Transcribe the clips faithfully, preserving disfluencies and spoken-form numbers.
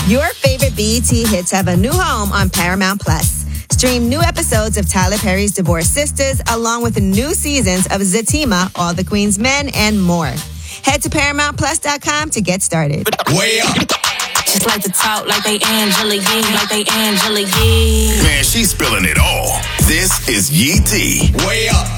Your favorite B E T hits have a new home on Paramount Plus. Stream new episodes of Tyler Perry's Divorced Sisters, along with new seasons of Zatima, All the Queen's Men, and more. Head to Paramount Plus dot com to get started. Way up. Just like to talk like they Angela Yee, like they Angela Yee. Man, she's spilling it all. This is Yee T. Way up.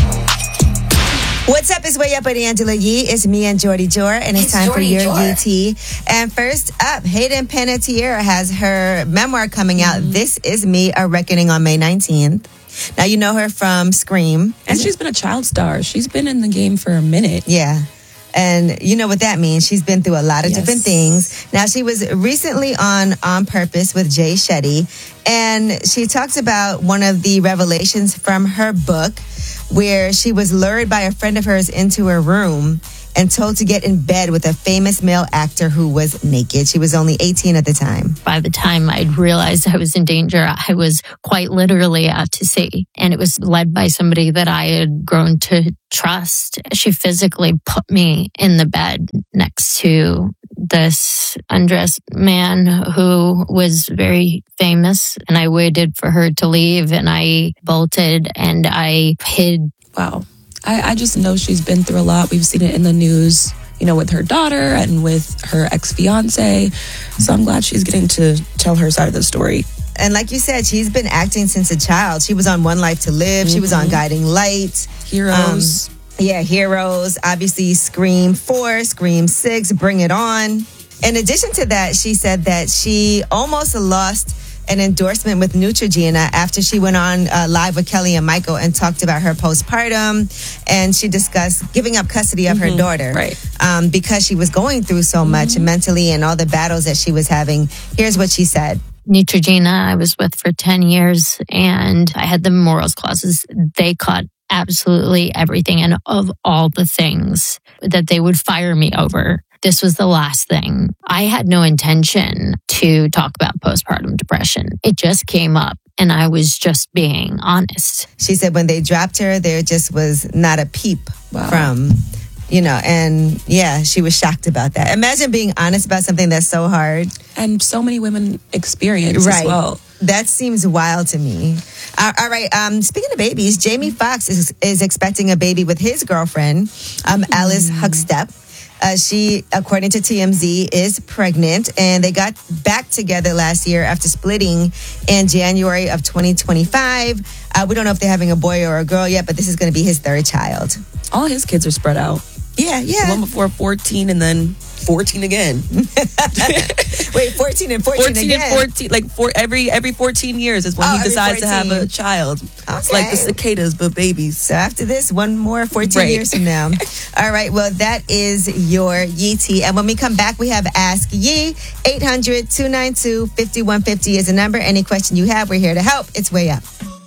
What's up? It's Way Up with Angela Yee. It's me and Jordy Jor, and it's, It's time Jordy for your Jor. Yee T. And first up, Hayden Panettiere has her memoir coming out. Mm-hmm. This Is Me, A Reckoning on May nineteenth. Now, you know her from Scream. And she's been a child star. She's been in the game for a minute. Yeah. And you know what that means. She's been through a lot of Yes. different things. Now, she was recently on On Purpose with Jay Shetty, and she talks about one of the revelations from her book where she was lured by a friend of hers into her room and told to get in bed with a famous male actor who was naked. She was only eighteen at the time. By the time I'd realized I was in danger, I was quite literally out to sea. And it was led by somebody that I had grown to trust. She physically put me in the bed next to this undressed man who was very famous. And I waited for her to leave, and I bolted and I hid. Wow. I, I just know she's been through a lot. We've seen it in the news, you know, with her daughter and with her ex-fiance. So I'm glad she's getting to tell her side of the story. And like you said, she's been acting since a child. She was on One Life to Live. Mm-hmm. She was on Guiding Light. Heroes. Um, yeah, Heroes. Obviously, Scream four, Scream six, Bring It On. In addition to that, she said that she almost lost an endorsement with Neutrogena after she went on uh, live with Kelly and Michael and talked about her postpartum, and she discussed giving up custody of Mm-hmm. her daughter, Right. um, because she was going through so much Mm-hmm. mentally and all the battles that she was having. Here's what she said. Neutrogena I was with for ten years, and I had the morals clauses. They caught absolutely everything, and of all the things that they would fire me over, this was the last thing. I had no intention to talk about postpartum depression. It just came up, and I was just being honest. She said when they dropped her, there just was not a peep Wow. from, you know, and yeah, she was shocked about that. Imagine being honest about something that's so hard. And so many women experience Right. as well. That seems wild to me. Uh, all right. Um, speaking of babies, Jamie Foxx is, is expecting a baby with his girlfriend, um, Alice Huckstep. Uh, she, according to T M Z, is pregnant, and they got back together last year after splitting in January of twenty twenty-five. Uh, we don't know if they're having a boy or a girl yet, but this is going to be his third child. All his kids are spread out. Yeah, The yeah. one before fourteen and then fourteen again. Wait, fourteen and fourteen, fourteen again. and fourteen, like for every every fourteen years is when Oh, he every decides to have fourteen. a child. It's like Okay. the cicadas, but babies. So after this, one more fourteen Right. years from now. All right, well, that is your Yee T. And when we come back, we have Ask Yee. eight hundred, two nine two, five one five zero is the number. Any question you have, we're here to help. It's Way Up.